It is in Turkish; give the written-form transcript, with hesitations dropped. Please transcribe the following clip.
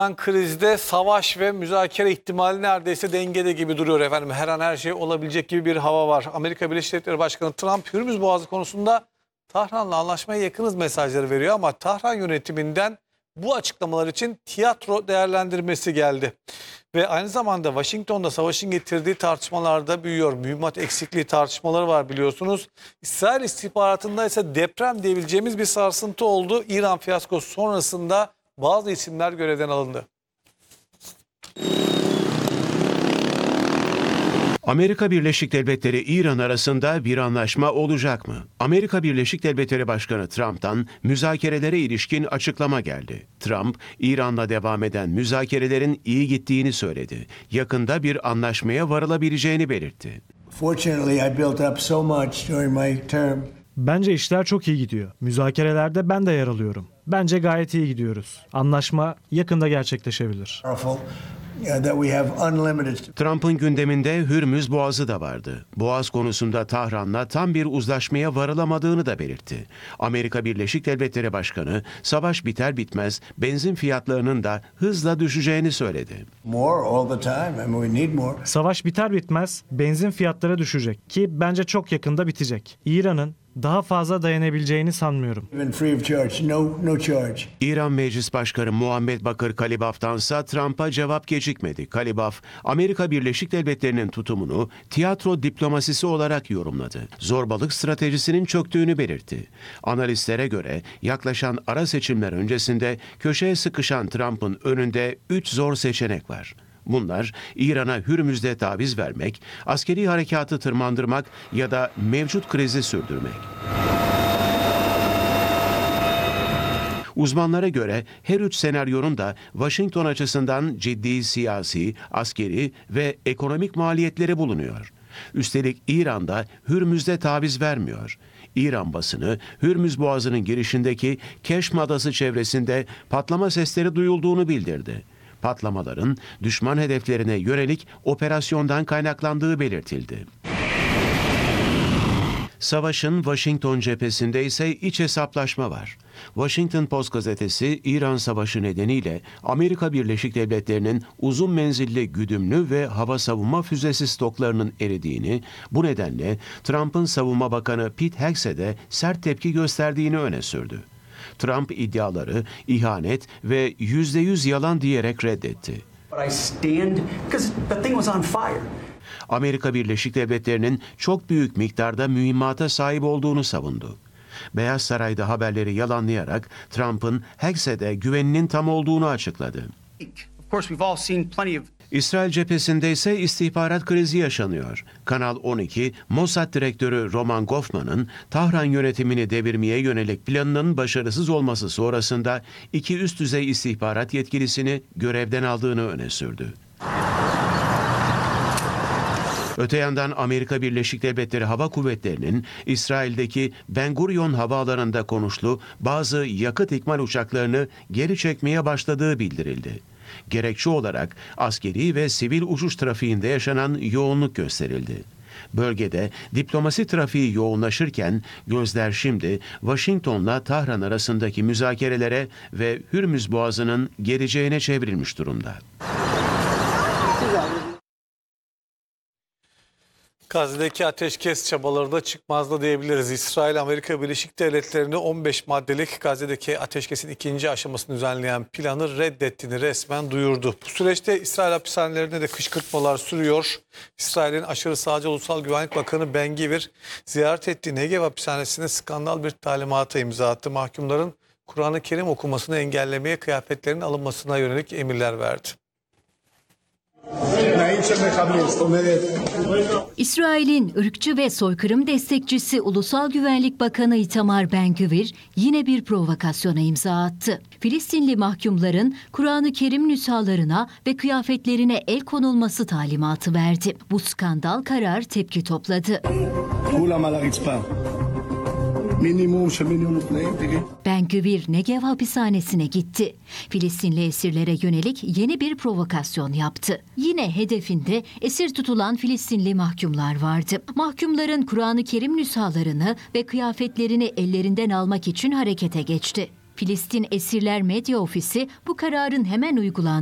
Krizde savaş ve müzakere ihtimali neredeyse dengede gibi duruyor efendim. Her an her şey olabilecek gibi bir hava var. Amerika Birleşik Devletleri Başkanı Trump, Hürmüz Boğazı konusunda Tahran'la anlaşmaya yakınız mesajları veriyor ama Tahran yönetiminden bu açıklamalar için tiyatro değerlendirmesi geldi. Ve aynı zamanda Washington'da savaşın getirdiği tartışmalarda büyüyor. Mühimmat eksikliği tartışmaları var biliyorsunuz. İsrail istihbaratında ise deprem diyebileceğimiz bir sarsıntı oldu. İran fiyaskosu sonrasında bazı isimler görevden alındı. Amerika Birleşik Devletleri İran arasında bir anlaşma olacak mı? Amerika Birleşik Devletleri Başkanı Trump'tan müzakerelere ilişkin açıklama geldi. Trump, İran'la devam eden müzakerelerin iyi gittiğini söyledi. Yakında bir anlaşmaya varılabileceğini belirtti. Bence işler çok iyi gidiyor. Müzakerelerde ben de yer alıyorum. Bence gayet iyi gidiyoruz. Anlaşma yakında gerçekleşebilir. Trump'ın gündeminde Hürmüz Boğazı da vardı. Boğaz konusunda Tahran'la tam bir uzlaşmaya varılamadığını da belirtti. Amerika Birleşik Devletleri Başkanı savaş biter bitmez benzin fiyatlarının da hızla düşeceğini söyledi. Savaş biter bitmez benzin fiyatları düşecek ki bence çok yakında bitecek. İran'ın daha fazla dayanabileceğini sanmıyorum. İran Meclis Başkanı Muhammed Bakır Kalibaf'tansa Trump'a cevap gecikmedi. Kalibaf, Amerika Birleşik Devletleri'nin tutumunu tiyatro diplomasisi olarak yorumladı. Zorbalık stratejisinin çöktüğünü belirtti. Analistlere göre yaklaşan ara seçimler öncesinde köşeye sıkışan Trump'ın önünde 3 zor seçenek var. Bunlar İran'a Hürmüz'de taviz vermek, askeri harekatı tırmandırmak ya da mevcut krizi sürdürmek. Uzmanlara göre her üç senaryonun da Washington açısından ciddi siyasi, askeri ve ekonomik maliyetleri bulunuyor. Üstelik İran da Hürmüz'de taviz vermiyor. İran basını Hürmüz Boğazı'nın girişindeki Keşm Adası çevresinde patlama sesleri duyulduğunu bildirdi. Patlamaların düşman hedeflerine yönelik operasyondan kaynaklandığı belirtildi. Savaşın Washington cephesinde ise iç hesaplaşma var. Washington Post gazetesi İran Savaşı nedeniyle Amerika Birleşik Devletleri'nin uzun menzilli güdümlü ve hava savunma füzesi stoklarının eridiğini, bu nedenle Trump'ın savunma bakanı Pete Hegseth'e sert tepki gösterdiğini öne sürdü. Trump iddiaları ihanet ve %100 yalan diyerek reddetti. Amerika Birleşik Devletleri'nin çok büyük miktarda mühimmata sahip olduğunu savundu. Beyaz Saray'da haberleri yalanlayarak Trump'ın Hegseth'e güveninin tam olduğunu açıkladı. İsrail cephesinde ise istihbarat krizi yaşanıyor. Kanal 12, Mossad direktörü Roman Goffman'ın Tahran yönetimini devirmeye yönelik planının başarısız olması sonrasında iki üst düzey istihbarat yetkilisini görevden aldığını öne sürdü. Öte yandan Amerika Birleşik Devletleri Hava Kuvvetleri'nin İsrail'deki Ben Gurion havaalanında konuşlu bazı yakıt ikmal uçaklarını geri çekmeye başladığı bildirildi. Gerekçe olarak askeri ve sivil uçuş trafiğinde yaşanan yoğunluk gösterildi. Bölgede diplomasi trafiği yoğunlaşırken gözler şimdi Washington'la Tahran arasındaki müzakerelere ve Hürmüz Boğazı'nın geleceğine çevrilmiş durumda. Gazze'deki ateşkes çabaları da çıkmazda diyebiliriz. İsrail, Amerika Birleşik Devletleri'ni 15 maddelik Gazze'deki ateşkesin ikinci aşamasını düzenleyen planı reddettiğini resmen duyurdu. Bu süreçte İsrail hapishanelerinde de kışkırtmalar sürüyor. İsrail'in aşırı sağcı Ulusal Güvenlik Bakanı Ben Gvir ziyaret ettiği Negev hapishanesine skandal bir talimata imza attı. Mahkumların Kur'an-ı Kerim okumasını engellemeye, kıyafetlerinin alınmasına yönelik emirler verdi. İsrail'in ırkçı ve soykırım destekçisi Ulusal Güvenlik Bakanı Itamar Ben-Gvir yine bir provokasyona imza attı. Filistinli mahkumların Kur'an-ı Kerim nüshalarına ve kıyafetlerine el konulması talimatı verdi. Bu skandal karar tepki topladı. Ben-Gvir Negev hapishanesine gitti. Filistinli esirlere yönelik yeni bir provokasyon yaptı. Yine hedefinde esir tutulan Filistinli mahkumlar vardı. Mahkumların Kur'an-ı Kerim nüshalarını ve kıyafetlerini ellerinden almak için harekete geçti. Filistin Esirler Medya Ofisi bu kararın hemen uygulandığını